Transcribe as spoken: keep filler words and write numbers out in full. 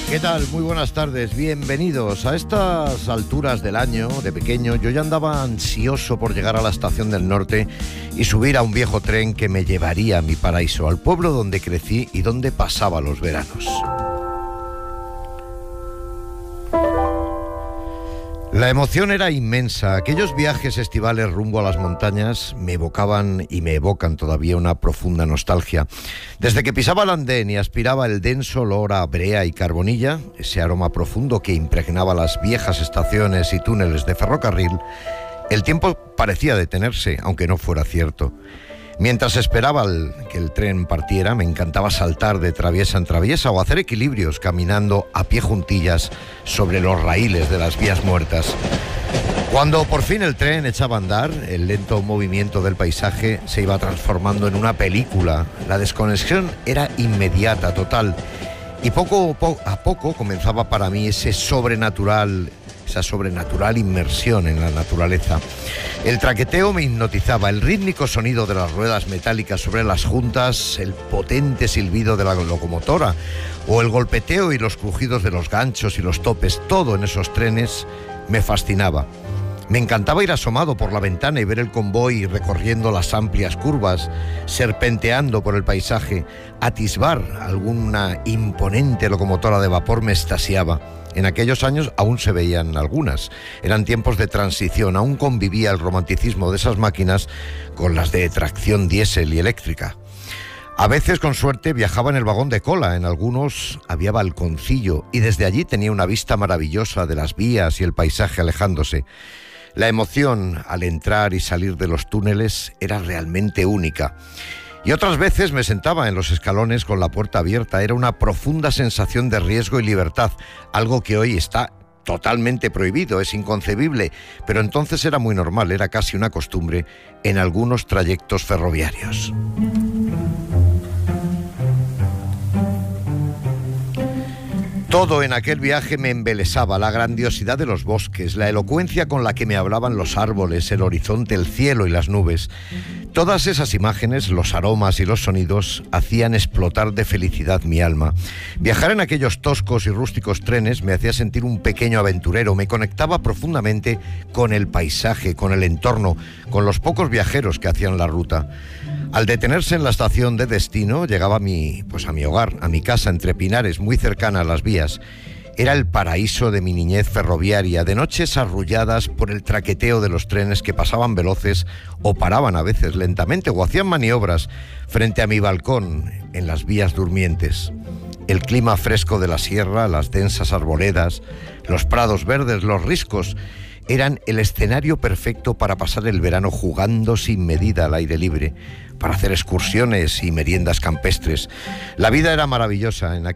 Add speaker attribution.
Speaker 1: ¿Qué tal? Muy buenas tardes, bienvenidos. A estas alturas del año, de pequeño, yo ya andaba ansioso por llegar a la estación del norte y subir a un viejo tren que me llevaría a mi paraíso, al pueblo donde crecí y donde pasaba los veranos. La emoción era inmensa. Aquellos viajes estivales rumbo a las montañas me evocaban y me evocan todavía una profunda nostalgia. Desde que pisaba el andén y aspiraba el denso olor a brea y carbonilla, ese aroma profundo que impregnaba las viejas estaciones y túneles de ferrocarril, el tiempo parecía detenerse, aunque no fuera cierto. Mientras esperaba el, que el tren partiera, me encantaba saltar de traviesa en traviesa o hacer equilibrios caminando a pie juntillas sobre los raíles de las vías muertas. Cuando por fin el tren echaba a andar, el lento movimiento del paisaje se iba transformando en una película. La desconexión era inmediata, total, y poco a poco comenzaba para mí ese sobrenatural... esa sobrenatural inmersión en la naturaleza. El traqueteo me hipnotizaba, el rítmico sonido de las ruedas metálicas sobre las juntas, el potente silbido de la locomotora, o el golpeteo y los crujidos de los ganchos y los topes, todo en esos trenes me fascinaba. Me encantaba ir asomado por la ventana y ver el convoy recorriendo las amplias curvas, serpenteando por el paisaje. Atisbar alguna imponente locomotora de vapor me extasiaba. En aquellos años aún se veían algunas. Eran tiempos de transición, aún convivía el romanticismo de esas máquinas con las de tracción diésel y eléctrica. A veces, con suerte, viajaba en el vagón de cola. En algunos había balconcillo y desde allí tenía una vista maravillosa de las vías y el paisaje alejándose. La emoción al entrar y salir de los túneles era realmente única. Y otras veces me sentaba en los escalones con la puerta abierta. Era una profunda sensación de riesgo y libertad, algo que hoy está totalmente prohibido, es inconcebible, pero entonces era muy normal, era casi una costumbre en algunos trayectos ferroviarios. Todo en aquel viaje me embelesaba, la grandiosidad de los bosques, la elocuencia con la que me hablaban los árboles, el horizonte, el cielo y las nubes. Todas esas imágenes, los aromas y los sonidos hacían explotar de felicidad mi alma. Viajar en aquellos toscos y rústicos trenes me hacía sentir un pequeño aventurero, me conectaba profundamente con el paisaje, con el entorno, con los pocos viajeros que hacían la ruta. Al detenerse en la estación de destino, llegaba a mi, pues a mi hogar, a mi casa entre pinares, muy cercana a las vías. Era el paraíso de mi niñez ferroviaria, de noches arrulladas por el traqueteo de los trenes que pasaban veloces o paraban a veces lentamente o hacían maniobras frente a mi balcón en las vías durmientes. El clima fresco de la sierra, las densas arboledas, los prados verdes, los riscos, eran el escenario perfecto para pasar el verano jugando sin medida al aire libre, para hacer excursiones y meriendas campestres. La vida era maravillosa en aquel